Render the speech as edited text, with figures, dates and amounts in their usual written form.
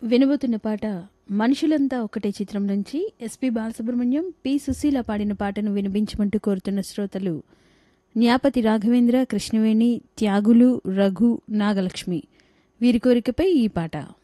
వినబోతున్న పాట మనుషులంతా ఒకటే చిత్రం నుంచి ఎస్పి బాలసుబ్రహ్మణ్యం, పి సుశీల పాడిన పాటను వినిపించమంటూ కోరుతున్న శ్రోతలు న్యాపతి రాఘవేంద్ర, కృష్ణవేణి, త్యాగులు, రఘు, నాగలక్ష్మి. వీరి కోరికపై ఈ పాట.